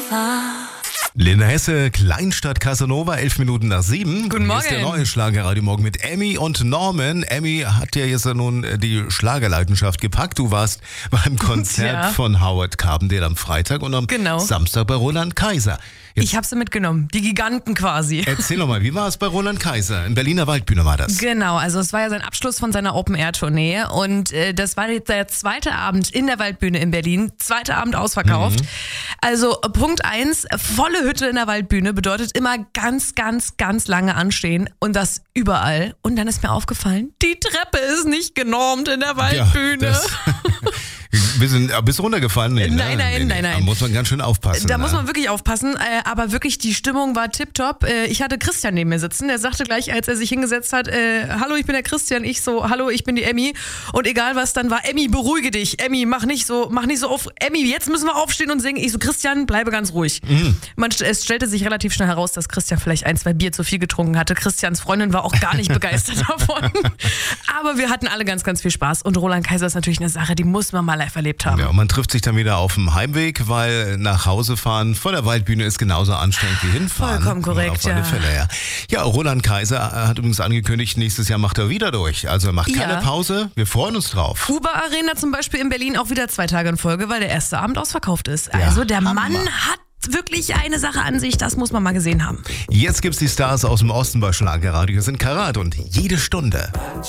Linda Hesse, Kleinstadt Casanova, 11 Minuten nach 7. Guten Morgen. Hier ist der neue Schlagerradio Morgen mit Emmy und Norman. Emmy hat ja jetzt nun die Schlagerleidenschaft gepackt. Du warst beim Konzert von Howard Carpendale am Freitag und am Samstag bei Roland Kaiser. Ich habe sie mitgenommen, die Giganten quasi. Erzähl doch mal, wie war es bei Roland Kaiser? In Berliner Waldbühne war das. Genau, also es war ja sein Abschluss von seiner Open-Air-Tournee und das war jetzt der zweite Abend in der Waldbühne in Berlin, zweiter Abend ausverkauft. Also Punkt 1, volle Hütte in der Waldbühne bedeutet immer ganz, ganz, ganz lange anstehen und das überall. Und dann ist mir aufgefallen, die Treppe ist nicht genormt in der Waldbühne. Ja, bist du runtergefallen? Nee, nein. Da muss man ganz schön aufpassen. Da muss man wirklich aufpassen, aber wirklich die Stimmung war tipptopp. Ich hatte Christian neben mir sitzen, der sagte gleich, als er sich hingesetzt hat, hallo, ich bin der Christian, ich so, hallo, ich bin die Emmy. Und egal was dann war, Emmy, beruhige dich, Emmy, mach nicht so auf, Emmy, jetzt müssen wir aufstehen und singen. Ich so, Christian, bleibe ganz ruhig. Es stellte sich relativ schnell heraus, dass Christian vielleicht 1, 2 Bier zu viel getrunken hatte. Christians Freundin war auch gar nicht begeistert davon. Aber wir hatten alle ganz, ganz viel Spaß. Und Roland Kaiser ist natürlich eine Sache, die muss man mal live erlebt haben. Ja, und man trifft sich dann wieder auf dem Heimweg, weil nach Hause fahren vor der Waldbühne ist genauso anstrengend wie hinfahren. Vollkommen korrekt, auf alle Fälle, ja. Ja, Roland Kaiser hat übrigens angekündigt, nächstes Jahr macht er wieder durch. Also er macht keine Pause, wir freuen uns drauf. Huber Arena zum Beispiel in Berlin auch wieder 2 Tage in Folge, weil der erste Abend ausverkauft ist. Also der Mann hat wirklich eine Sache an sich, das muss man mal gesehen haben. Jetzt gibt's die Stars aus dem Osten bei Schlagerradio. Wir sind Karat und jede Stunde.